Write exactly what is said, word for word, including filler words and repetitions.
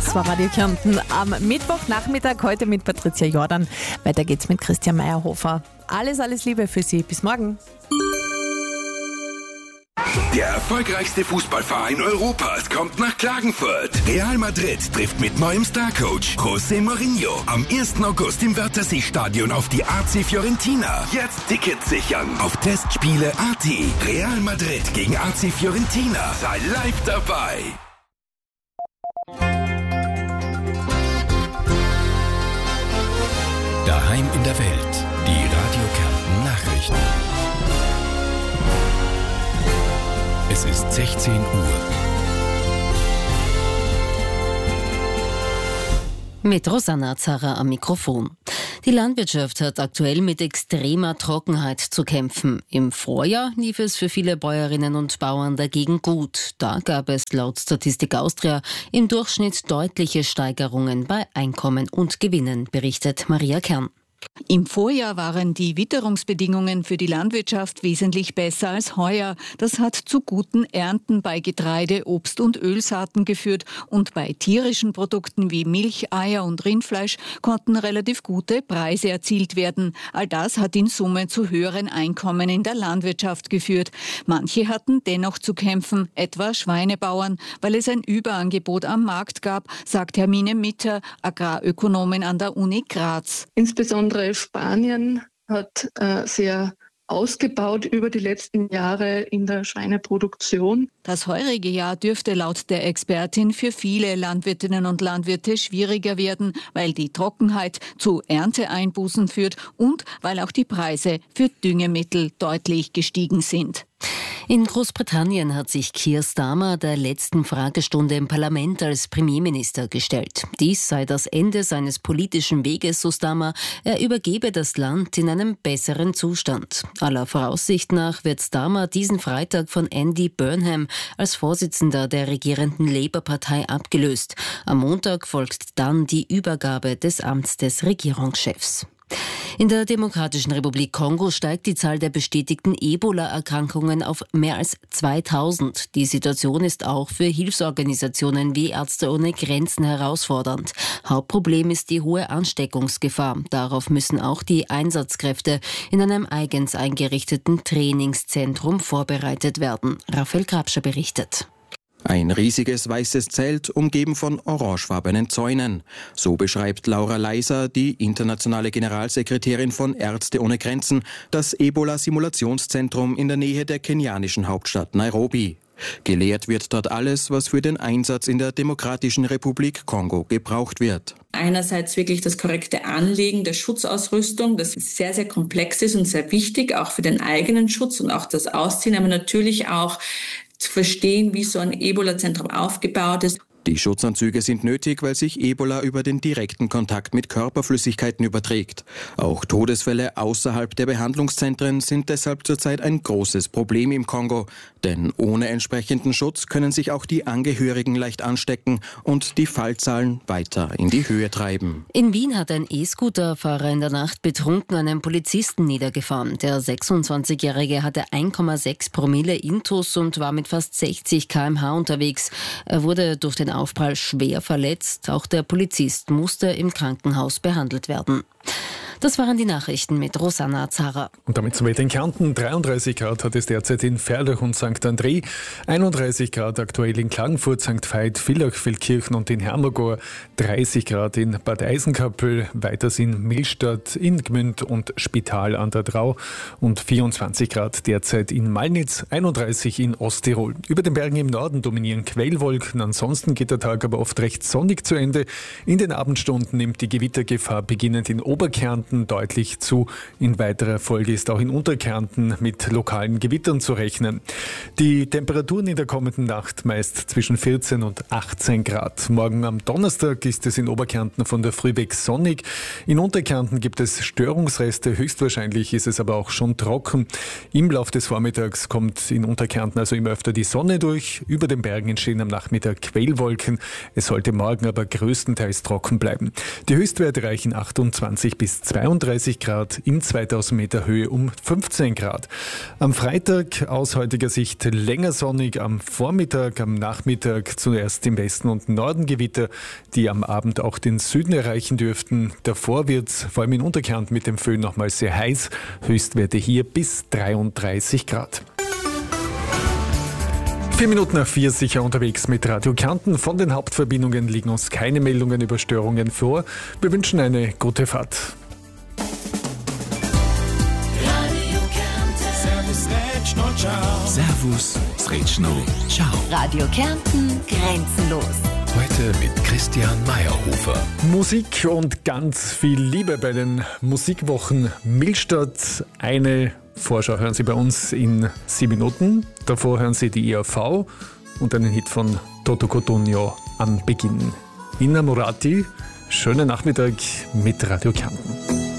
Das war Radio Kärnten am Mittwochnachmittag, heute mit Patricia Jordan. Weiter geht's mit Christian Meyerhofer. Alles, alles Liebe für Sie. Bis morgen. Der erfolgreichste Fußballverein Europas kommt nach Klagenfurt. Real Madrid trifft mit neuem Starcoach José Mourinho am ersten August im Wörthersee-Stadion auf die A C Fiorentina. Jetzt Tickets sichern auf Testspiele punkt a t. Real Madrid gegen A C Fiorentina. Sei live dabei. Daheim in der Welt. Die Radio Kärnten Nachrichten. Es ist sechzehn Uhr. Mit Rosanna Zarra am Mikrofon. Die Landwirtschaft hat aktuell mit extremer Trockenheit zu kämpfen. Im Vorjahr lief es für viele Bäuerinnen und Bauern dagegen gut. Da gab es laut Statistik Austria im Durchschnitt deutliche Steigerungen bei Einkommen und Gewinnen, berichtet Maria Kern. Im Vorjahr waren die Witterungsbedingungen für die Landwirtschaft wesentlich besser als heuer. Das hat zu guten Ernten bei Getreide, Obst und Ölsaaten geführt und bei tierischen Produkten wie Milch, Eier und Rindfleisch konnten relativ gute Preise erzielt werden. All das hat in Summe zu höheren Einkommen in der Landwirtschaft geführt. Manche hatten dennoch zu kämpfen, etwa Schweinebauern, weil es ein Überangebot am Markt gab, sagt Hermine Mitter, Agrarökonomin an der Uni Graz. Insbesondere Spanien hat äh, sehr ausgebaut über die letzten Jahre in der Schweineproduktion. Das heurige Jahr dürfte laut der Expertin für viele Landwirtinnen und Landwirte schwieriger werden, weil die Trockenheit zu Ernteeinbußen führt und weil auch die Preise für Düngemittel deutlich gestiegen sind. In Großbritannien hat sich Keir Starmer der letzten Fragestunde im Parlament als Premierminister gestellt. Dies sei das Ende seines politischen Weges, so Starmer. Er übergebe das Land in einem besseren Zustand. Aller Voraussicht nach wird Starmer diesen Freitag von Andy Burnham als Vorsitzender der regierenden Labour-Partei abgelöst. Am Montag folgt dann die Übergabe des Amts des Regierungschefs. In der Demokratischen Republik Kongo steigt die Zahl der bestätigten Ebola-Erkrankungen auf mehr als zweitausend. Die Situation ist auch für Hilfsorganisationen wie Ärzte ohne Grenzen herausfordernd. Hauptproblem ist die hohe Ansteckungsgefahr. Darauf müssen auch die Einsatzkräfte in einem eigens eingerichteten Trainingszentrum vorbereitet werden. Raphael Grabscher berichtet. Ein riesiges weißes Zelt, umgeben von orangefarbenen Zäunen. So beschreibt Laura Leiser, die internationale Generalsekretärin von Ärzte ohne Grenzen, das Ebola-Simulationszentrum in der Nähe der kenianischen Hauptstadt Nairobi. Gelehrt wird dort alles, was für den Einsatz in der Demokratischen Republik Kongo gebraucht wird. Einerseits wirklich das korrekte Anlegen der Schutzausrüstung, das sehr, sehr komplex ist und sehr wichtig, auch für den eigenen Schutz und auch das Ausziehen, aber natürlich auch zu verstehen, wie so ein Ebola-Zentrum aufgebaut ist. Die Schutzanzüge sind nötig, weil sich Ebola über den direkten Kontakt mit Körperflüssigkeiten überträgt. Auch Todesfälle außerhalb der Behandlungszentren sind deshalb zurzeit ein großes Problem im Kongo. Denn ohne entsprechenden Schutz können sich auch die Angehörigen leicht anstecken und die Fallzahlen weiter in die Höhe treiben. In Wien hat ein E-Scooter-Fahrer in der Nacht betrunken einen Polizisten niedergefahren. Der sechsundzwanzigjährige hatte eins Komma sechs Promille Intus und war mit fast sechzig Kilometer pro Stunde unterwegs. Er wurde durch den Aufprall schwer verletzt. Auch der Polizist musste im Krankenhaus behandelt werden. Das waren die Nachrichten mit Rosanna Zarra. Und damit zum Wetter in Kärnten. dreiunddreißig Grad hat es derzeit in Ferlach und Sankt André. einunddreißig Grad aktuell in Klagenfurt, Sankt Veit, Villach, Feldkirchen und in Hermagor. dreißig Grad in Bad Eisenkappel, weiters in Millstatt, in Gmünd und Spital an der Drau. Und vierundzwanzig Grad derzeit in Malnitz, einunddreißig in Osttirol. Über den Bergen im Norden dominieren Quellwolken. Ansonsten geht der Tag aber oft recht sonnig zu Ende. In den Abendstunden nimmt die Gewittergefahr beginnend in Oberkärnten deutlich zu. In weiterer Folge ist auch in Unterkärnten mit lokalen Gewittern zu rechnen. Die Temperaturen in der kommenden Nacht meist zwischen vierzehn und achtzehn Grad. Morgen am Donnerstag ist es in Oberkärnten von der Früh weg sonnig. In Unterkärnten gibt es Störungsreste. Höchstwahrscheinlich ist es aber auch schon trocken. Im Lauf des Vormittags kommt in Unterkärnten also immer öfter die Sonne durch. Über den Bergen entstehen am Nachmittag Quellwolken. Es sollte morgen aber größtenteils trocken bleiben. Die Höchstwerte reichen achtundzwanzig bis zweiundzwanzig zweiunddreißig Grad, in zweitausend Meter Höhe um fünfzehn Grad. Am Freitag aus heutiger Sicht länger sonnig, am Vormittag, am Nachmittag zuerst im Westen und Norden Gewitter, die am Abend auch den Süden erreichen dürften. Davor wird es vor allem in Unterkärnten mit dem Föhn nochmal sehr heiß, Höchstwerte hier bis dreiunddreißig Grad. Vier Minuten nach vier sicher unterwegs mit Radio Kärnten. Von den Hauptverbindungen liegen uns keine Meldungen über Störungen vor. Wir wünschen eine gute Fahrt. Servus, Sretschno, ciao. Radio Kärnten, grenzenlos. Heute mit Christian Meyerhofer. Musik und ganz viel Liebe bei den Musikwochen Millstatt. Eine Vorschau hören Sie bei uns in sieben Minuten. Davor hören Sie die I A V und einen Hit von Toto Cotugno am Beginn. Inna Morati, schönen Nachmittag mit Radio Kärnten.